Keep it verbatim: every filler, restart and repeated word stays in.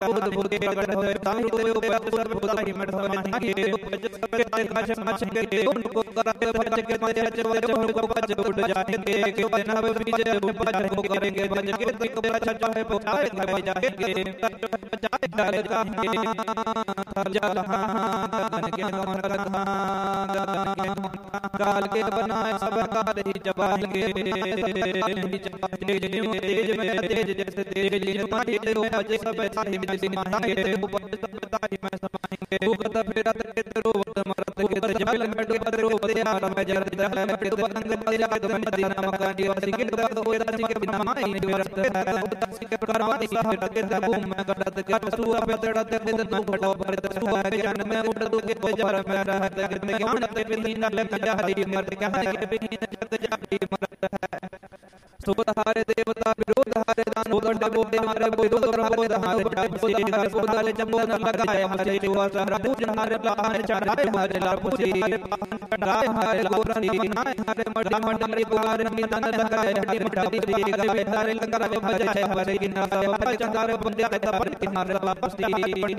बुध बुध के अगर होए ताम को ऊपर बुध ही मत समाएंगे सब ताई भाषा मचेंगे उनको कराते भज के मजे जो उनको भज उड़ जाएंगे क्यों ना बीच भज को करेंगे भज के दिख भज चाहे पुकारे भज जाएंगे जाए काल के बनाए सब काल ही चबाएंगे तेज में तेज जैसे तेज मारी उपज सब ताही में समाएंगे उपज सब ताही में समाएंगे उगत फिरत के रोवत मरत के जल में डूबत रोवत यार में जरत है में पतंग बजा के मदीना मकान दिवासी के दर्द होए दासी के बिना माई निवरत है दासी के करवाती सहट के तबूम में गड़त के सुआ पे तड़त के न घटो भरत सुआ के जन में उड़ दो के बाजार में रहत के में ज्ञान ते बिना लग जाती मरत कह के बिना जग जाती मरत है सोत हारे देवता विरोध हारे दान उदंड बोले हारे विरोध रहो हारे बड़े हारे बोले जब न लगाए हरे जुआ सहरा पूज हारे लाए चढ़ाए हारे ला पूजी राय हारे लाउरनी नाय हारे मड़ा मंडली बुलारे नितन लगाए हरे मड़ा दी गए हारे लंगर भजे हारे गिना सब चंदारे बंदे तब हारे वापसी